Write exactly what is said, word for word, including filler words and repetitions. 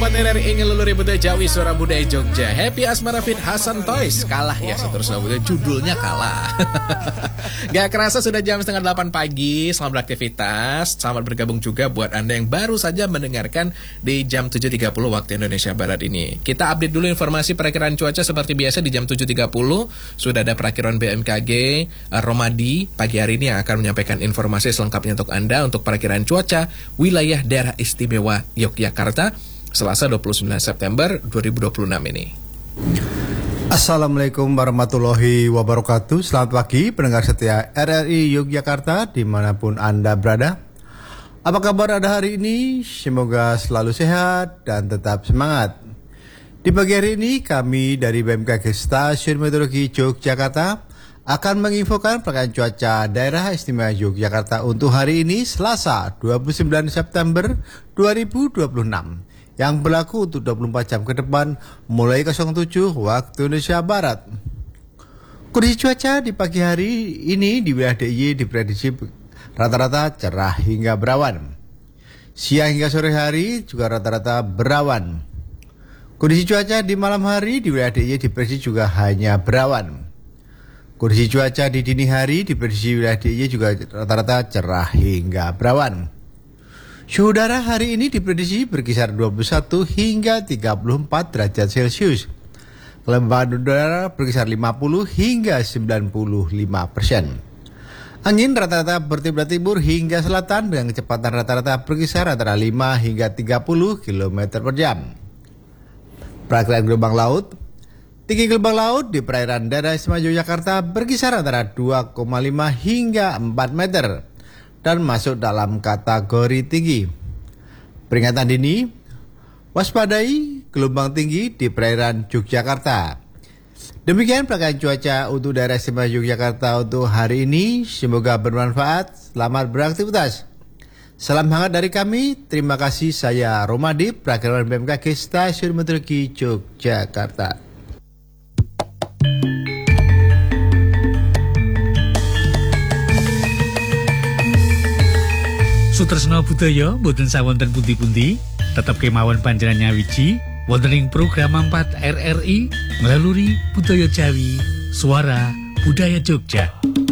R R I ngeluluri budaya Jawi suara budaya Jogja. Happy Asmara Fit Hasan Toys. Kalah ya seterusnya budaya, judulnya kalah. Gak kerasa sudah jam setengah delapan pagi. Selamat beraktivitas. Selamat bergabung juga buat Anda yang baru saja mendengarkan di jam tujuh tiga puluh waktu Indonesia Barat ini. Kita update dulu informasi perakiraan cuaca seperti biasa di jam tujuh tiga puluh. Sudah ada perakiraan B M K G Romadi pagi hari ini yang akan menyampaikan informasi selengkapnya untuk Anda untuk perakiraan cuaca wilayah daerah istimewa Yogyakarta Selasa dua puluh sembilan September dua ribu dua puluh enam ini. Assalamualaikum warahmatullahi wabarakatuh. Selamat pagi pendengar setia R R I Yogyakarta dimanapun Anda berada. Apa kabar Anda hari ini? Semoga selalu sehat dan tetap semangat. Di pagi hari ini kami dari B M K G Stasiun Meteorologi Yogyakarta akan menginfokan perakiraan cuaca daerah istimewa Yogyakarta untuk hari ini Selasa dua puluh sembilan September dua ribu dua puluh enam. Yang berlaku untuk dua puluh empat jam ke depan mulai nol tujuh waktu Indonesia Barat. Kondisi cuaca di pagi hari ini di wilayah D I Y diprediksi rata-rata cerah hingga berawan. Siang hingga sore hari juga rata-rata berawan. Kondisi cuaca di malam hari di wilayah D I Y diprediksi juga hanya berawan. Kondisi cuaca di dini hari diprediksi wilayah D I Y juga rata-rata cerah hingga berawan. Suhu udara hari ini diprediksi berkisar dua puluh satu hingga tiga puluh empat derajat Celcius. Kelembaban udara berkisar lima puluh hingga sembilan puluh lima persen. Angin rata-rata bertiup dari timur hingga selatan dengan kecepatan rata-rata berkisar antara lima hingga tiga puluh kilometer per jam. Perakiraan gelombang laut. Tinggi gelombang laut di perairan daerah istimewa Yogyakarta berkisar antara dua koma lima hingga empat meter. Dan masuk dalam kategori tinggi. Peringatan dini, waspadai gelombang tinggi di perairan Yogyakarta. Demikian perakiraan cuaca untuk daerah istimewa Yogyakarta untuk hari ini. Semoga bermanfaat. Selamat beraktivitas. Salam hangat dari kami. Terima kasih. Saya Romadi, perakiraan B M K G Stasiun Meteorologi Yogyakarta. Sutresna budaya boten sawonten pundi-pundi, tetep kemawon panjenengan nyawiji wonten ing program empat R R I melalui budaya Jawi, suara budaya Jogja.